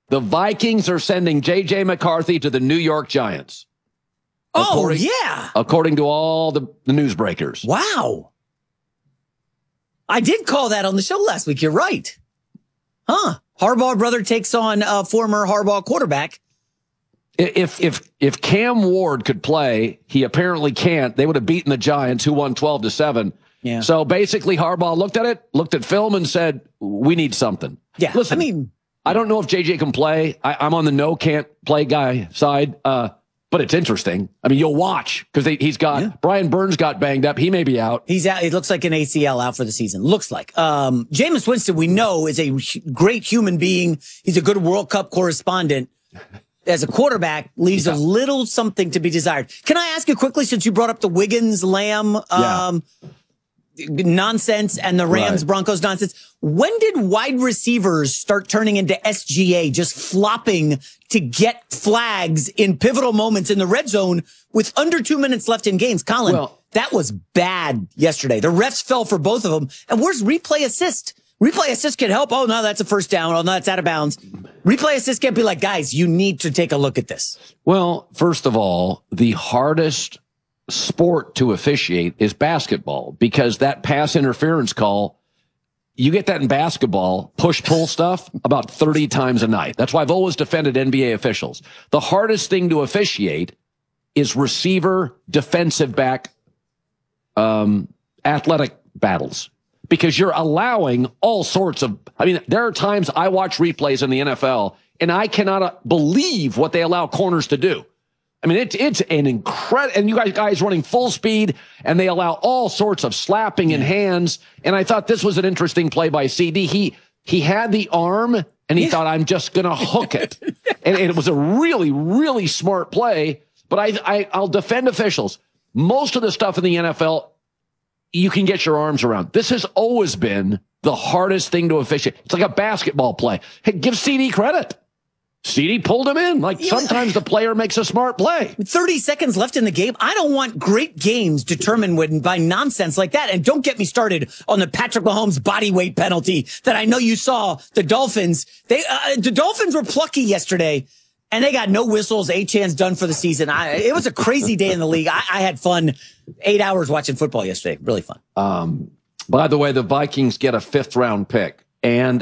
The Vikings are sending J.J. McCarthy to the New York Giants. According to all the newsbreakers. Wow. I did call that on the show last week. You're right. Huh. Harbaugh brother takes on a former Harbaugh quarterback. If Cam Ward could play, he apparently can't. They would have beaten the Giants, who won 12-7. Yeah. So basically, Harbaugh looked at film and said, we need something. Yeah. Listen, I don't know if JJ can play. I'm on the can't play guy side. But it's interesting. I mean, you'll watch because he's got Brian Burns got banged up. He may be out. He's out. It looks like an ACL out for the season. Looks like. Jameis Winston, we know, is a great human being. He's a good World Cup correspondent. As a quarterback, leaves a little something to be desired. Can I ask you quickly, since you brought up the Wiggins, Lamb nonsense and the Rams Broncos nonsense, when did wide receivers start turning into SGA, just flopping to get flags in pivotal moments in the red zone with under 2 minutes left in games? Colin, that was bad yesterday. The refs fell for both of them. And where's replay assist? Replay assist can help. Oh, no, that's a first down. Oh, no, that's out of bounds. Replay assist can't be like, guys, you need to take a look at this. Well, first of all, the hardest sport to officiate is basketball, because that pass interference call, you get that in basketball, push-pull stuff, about 30 times a night. That's why I've always defended NBA officials. The hardest thing to officiate is receiver, defensive back, athletic battles, because you're allowing all sorts of, there are times I watch replays in the NFL and I cannot believe what they allow corners to do. It's an incredible, and you guys running full speed, and they allow all sorts of slapping in hands. And I thought this was an interesting play by CD. He had the arm, and he thought, I'm just going to hook it. And it was a really, really smart play. But I'll defend officials. Most of the stuff in the NFL, you can get your arms around. This has always been the hardest thing to officiate. It's like a basketball play. Hey, give CD credit. CD pulled him in. Sometimes the player makes a smart play. 30 seconds left in the game. I don't want great games determined by nonsense like that. And don't get me started on the Patrick Mahomes body weight penalty that I know you saw. The Dolphins, the Dolphins were plucky yesterday, and they got no whistles. Achan's done for the season. It was a crazy day in the league. I had fun. 8 hours watching football yesterday. Really fun. By the way, the Vikings get a 5th round pick, and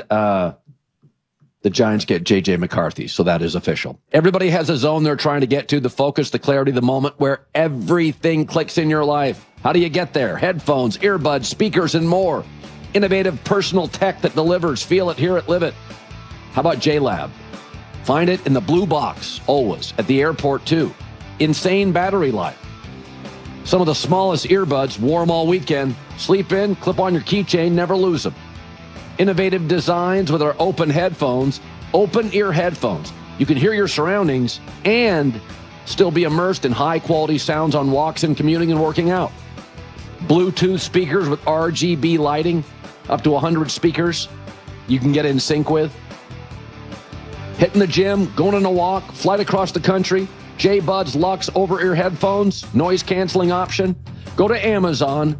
the Giants get J.J. McCarthy, so that is official. Everybody has a zone they're trying to get to, the focus, the clarity, the moment where everything clicks in your life. How do you get there? Headphones, earbuds, speakers, and more. Innovative personal tech that delivers. Feel it, hear it, live it. How about JLab? Find it in the blue box, always, at the airport, too. Insane battery life. Some of the smallest earbuds, wore them all weekend. Sleep in, clip on your keychain, never lose them. Innovative designs with our open headphones, open ear headphones. You can hear your surroundings and still be immersed in high-quality sounds on walks and commuting and working out. Bluetooth speakers with RGB lighting, up to 100 speakers you can get in sync with. Hitting the gym, going on a walk, flight across the country, J-Buds Luxe over-ear headphones, noise-canceling option. Go to Amazon.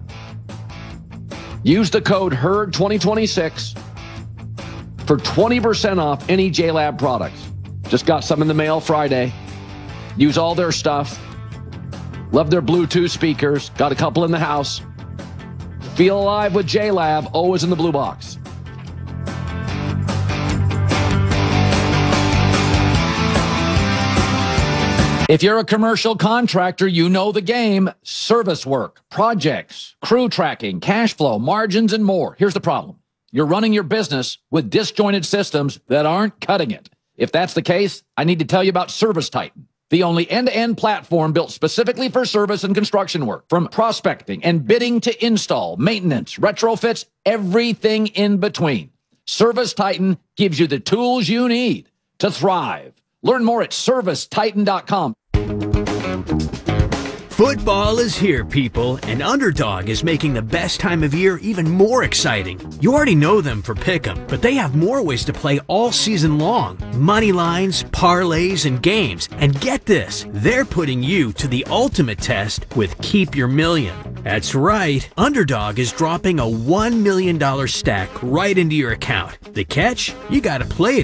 Use the code HERD2026 for 20% off any JLab products. Just got some in the mail Friday. Use all their stuff. Love their Bluetooth speakers. Got a couple in the house. Feel alive with JLab, always in the blue box. If you're a commercial contractor, you know the game. Service work, projects, crew tracking, cash flow, margins, and more. Here's the problem. You're running your business with disjointed systems that aren't cutting it. If that's the case, I need to tell you about ServiceTitan, the only end-to-end platform built specifically for service and construction work. From prospecting and bidding to install, maintenance, retrofits, everything in between. ServiceTitan gives you the tools you need to thrive. Learn more at ServiceTitan.com. Football is here, people, and Underdog is making the best time of year even more exciting. You already know them for Pick'em, but they have more ways to play all season long. Money lines, parlays, and games. And get this, they're putting you to the ultimate test with Keep Your Million. That's right, Underdog is dropping a $1 million stack right into your account. The catch? You gotta play it.